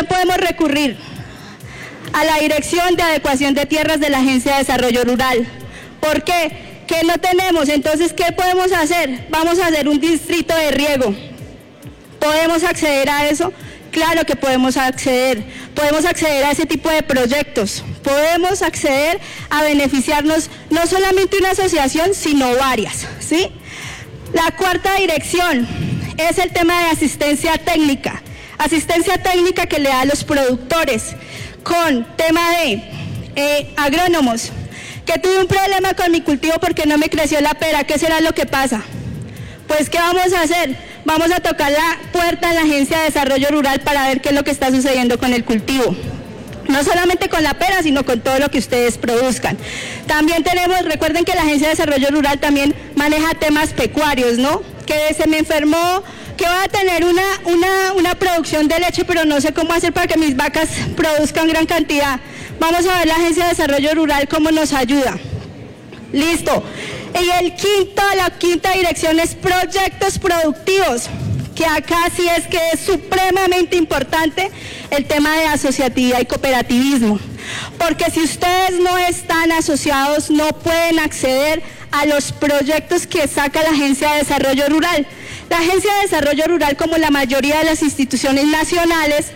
también podemos recurrir a la Dirección de Adecuación de Tierras de la Agencia de Desarrollo Rural. ¿Por qué? ¿Qué no tenemos? Entonces, ¿qué podemos hacer? Vamos a hacer un distrito de riego. ¿Podemos acceder a eso? Claro que podemos acceder a ese tipo de proyectos, podemos acceder a beneficiarnos no solamente una asociación, sino varias, ¿sí? La cuarta dirección es el tema de asistencia técnica que le da a los productores, con tema de agrónomos, que tuve un problema con mi cultivo porque no me creció la pera, ¿qué será lo que pasa? Pues, ¿qué vamos a hacer? Vamos a tocar la puerta en la Agencia de Desarrollo Rural para ver qué es lo que está sucediendo con el cultivo. No solamente con la pera, sino con todo lo que ustedes produzcan. También recuerden que la Agencia de Desarrollo Rural también maneja temas pecuarios, ¿no? Que se me enfermó, que voy a tener una producción de leche, pero no sé cómo hacer para que mis vacas produzcan gran cantidad. Vamos a ver la Agencia de Desarrollo Rural cómo nos ayuda. Listo. Y la quinta dirección es proyectos productivos, que acá sí es que es supremamente importante el tema de asociatividad y cooperativismo, porque si ustedes no están asociados no pueden acceder a los proyectos que saca la Agencia de Desarrollo Rural. La Agencia de Desarrollo Rural, como la mayoría de las instituciones nacionales,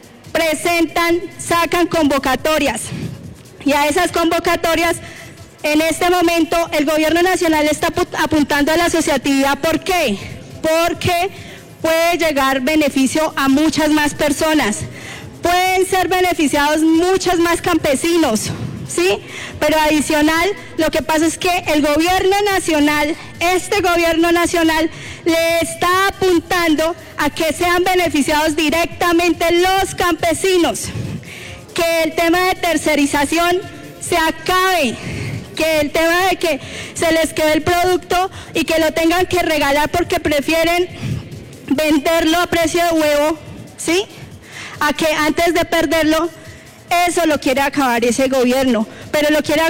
sacan convocatorias, y a esas convocatorias en este momento el gobierno nacional está apuntando a la asociatividad. ¿Por qué? Porque puede llegar beneficio a muchas más personas, pueden ser beneficiados muchos más campesinos, ¿sí? Pero adicional, lo que pasa es que el gobierno nacional, este gobierno nacional, le está apuntando a que sean beneficiados directamente los campesinos, que el tema de tercerización se acabe, que el tema de que se les quede el producto y que lo tengan que regalar porque prefieren venderlo a precio de huevo, ¿sí? A que antes de perderlo. Eso lo quiere acabar ese gobierno, pero lo quiere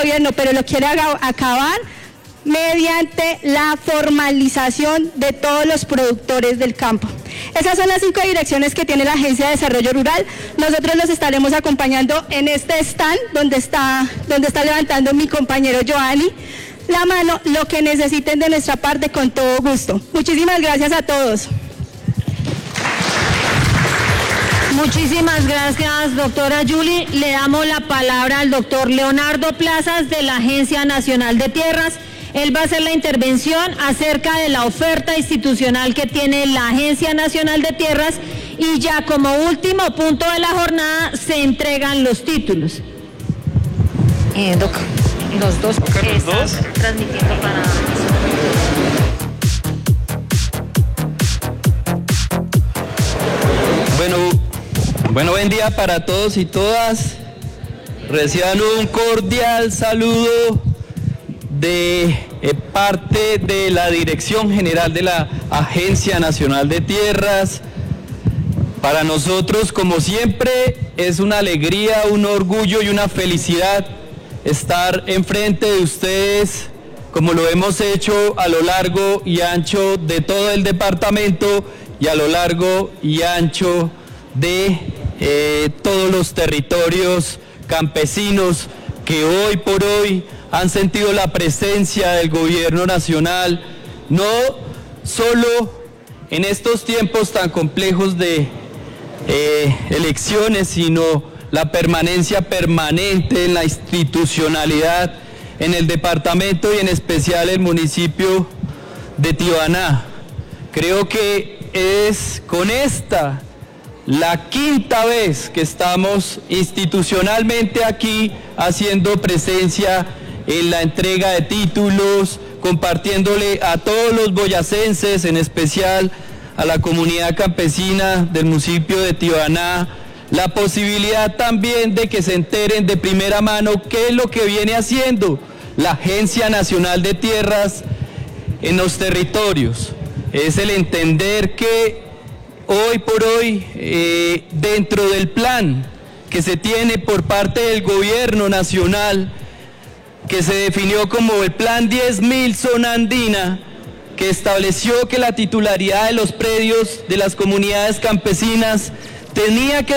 acabar mediante la formalización de todos los productores del campo. Esas son las 5 direcciones que tiene la Agencia de Desarrollo Rural. Nosotros los estaremos acompañando en este stand donde está levantando mi compañero Giovanni la mano, lo que necesiten de nuestra parte, con todo gusto. Muchísimas gracias a todos. Muchísimas gracias, doctora Yuli. Le damos la palabra al doctor Leonardo Plazas de la Agencia Nacional de Tierras. Él va a hacer la intervención acerca de la oferta institucional que tiene la Agencia Nacional de Tierras, y ya como último punto de la jornada se entregan los títulos. Los dos están transmitiendo para... Bueno, buen día para todos y todas. Reciban un cordial saludo de parte de la Dirección General de la Agencia Nacional de Tierras. Para nosotros, como siempre, es una alegría, un orgullo y una felicidad estar enfrente de ustedes, como lo hemos hecho a lo largo y ancho de todo el departamento y a lo largo y ancho de todos los territorios campesinos que hoy por hoy han sentido la presencia del gobierno nacional, no solo en estos tiempos tan complejos de elecciones, sino la permanencia permanente en la institucionalidad en el departamento y en especial el municipio de Tibana. Creo que es con esta la quinta vez que estamos institucionalmente aquí haciendo presencia en la entrega de títulos, compartiéndole a todos los boyacenses, en especial a la comunidad campesina del municipio de Tibana, la posibilidad también de que se enteren de primera mano qué es lo que viene haciendo la Agencia Nacional de Tierras en los territorios. Es el entender que hoy por hoy, dentro del plan que se tiene por parte del gobierno nacional, que se definió como el Plan 10.000 Zona Andina, que estableció que la titularidad de los predios de las comunidades campesinas tenía que